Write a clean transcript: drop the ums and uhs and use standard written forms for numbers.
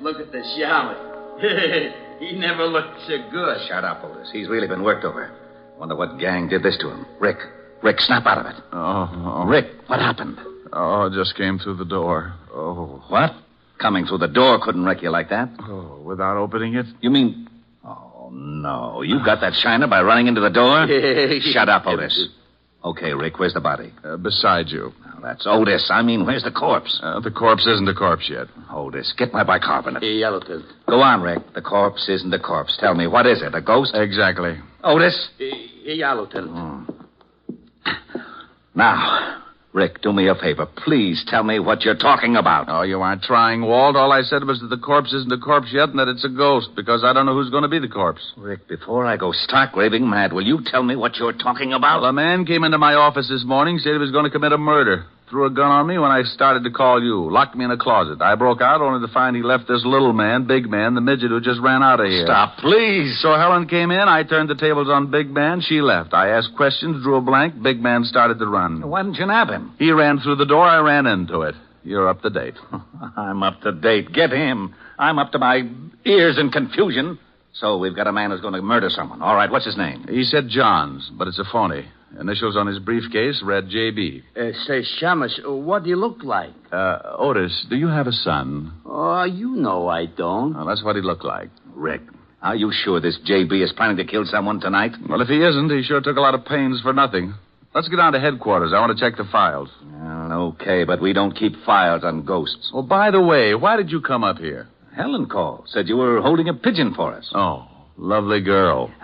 look at the shaman. He never looked so good. Shut up, Otis. He's really been worked over. Wonder what gang did this to him. Rick, snap out of it. Oh. Rick, what happened? Oh, just came through the door. Oh. What? Coming through the door couldn't wreck you like that? Oh, without opening it? You mean... Oh, no. You got that shiner by running into the door? Shut up, Otis. Okay, Rick, where's the body? Beside you. Now, that's Otis. I mean, where's the corpse? The corpse isn't a corpse yet. Otis, get my bicarbonate. Yellowton. Go on, Rick. The corpse isn't a corpse. Tell me, what is it, a ghost? Exactly. Otis? Yellowton. Now, Rick, do me a favor. Please tell me what you're talking about. Oh, you aren't trying, Walt. All I said was that the corpse isn't a corpse yet and that it's a ghost, because I don't know who's going to be the corpse. Rick, before I go stark raving mad, will you tell me what you're talking about? Well, a man came into my office this morning, said he was going to commit a murder. Threw a gun on me when I started to call you. Locked me in a closet. I broke out only to find he left this little man, Big Man, the midget who just ran out of here. Stop, please. So Helen came in. I turned the tables on Big Man. She left. I asked questions, drew a blank. Big Man started to run. Why didn't you nab him? He ran through the door. I ran into it. You're up to date. I'm up to date. Get him. I'm up to my ears in confusion. So we've got a man who's going to murder someone. All right, what's his name? He said Johns, but it's a phony. Initials on his briefcase read J.B. Say, Shamus, what do you look like? Otis, do you have a son? Oh, you know I don't. Well, that's what he looked like. Rick, are you sure this J.B. is planning to kill someone tonight? Well, if he isn't, he sure took a lot of pains for nothing. Let's get down to headquarters. I want to check the files. Well, okay, but we don't keep files on ghosts. Oh, by the way, why did you come up here? Helen called. Said you were holding a pigeon for us. Oh, lovely girl.